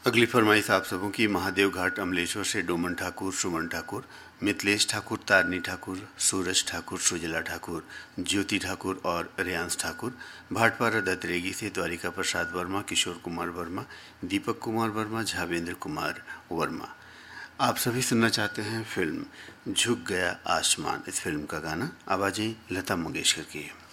अगली फरमाइश आप सबों की महादेव घाट अमलेश्वर से डोमन ठाकुर, सुमन ठाकुर, मिथिलेश ठाकुर, तारनी ठाकुर, सूरज ठाकुर, सुजला ठाकुर, ज्योति ठाकुर और रियांश ठाकुर। भाटपारा दत्तरेगी से द्वारिका प्रसाद वर्मा, किशोर कुमार वर्मा, दीपक कुमार वर्मा, झावेंद्र कुमार वर्मा। आप सभी सुनना चाहते हैं फिल्म झुक गया आसमान। इस फिल्म का गाना आवाजें लता मंगेशकर की है।